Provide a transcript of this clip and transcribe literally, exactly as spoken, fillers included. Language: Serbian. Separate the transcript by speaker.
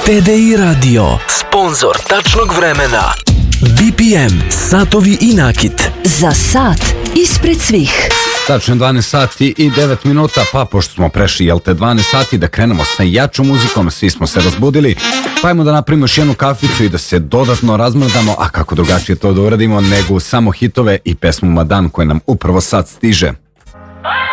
Speaker 1: T D I Radio, sponzor tačnog vremena. B P M, satovi i nakit.
Speaker 2: Za sat ispred svih.
Speaker 3: Tačno dvanaest sati i devet minuta, pa pošto smo prešli, jel te, dvanaest sati, da krenemo sa jačom muzikom, svi smo se razbudili, pa ajmo da napravimo još jednu kaficu i da se dodatno razmrdamo, a kako drugačije to da uradimo nego samo hitove i pesmu Madan koja nam upravo sad stiže.